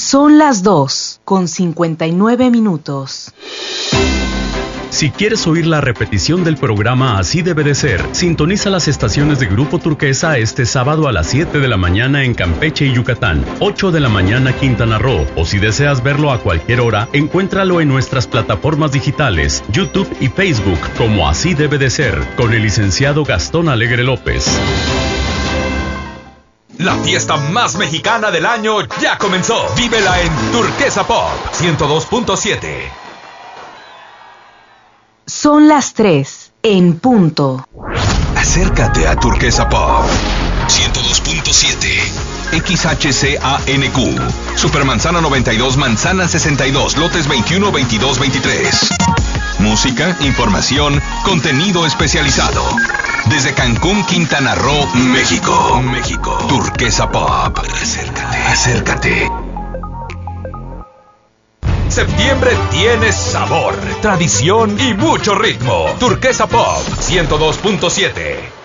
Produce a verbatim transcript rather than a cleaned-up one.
Son las dos con cincuenta y nueve minutos. Si quieres oír la repetición del programa Así Debe de Ser, sintoniza las estaciones de Grupo Turquesa este sábado a las siete de la mañana en Campeche y Yucatán, ocho de la mañana Quintana Roo, o si deseas verlo a cualquier hora, encuéntralo en nuestras plataformas digitales, YouTube y Facebook, como Así Debe de Ser, con el licenciado Gastón Alegre López. La fiesta más mexicana del año ya comenzó. Vívela en Turquesa Pop ciento dos punto siete. Son las tres en punto. Acércate a Turquesa Pop ciento dos punto siete. X H C A N Q. Supermanzana noventa y dos, Manzana sesenta y dos, lotes veintiuno, veintidós, veintitrés. Música, información, contenido especializado. Desde Cancún, Quintana Roo, México. México. Turquesa Pop. Acércate. Acércate. Septiembre tiene sabor, tradición y mucho ritmo. Turquesa Pop ciento dos punto siete.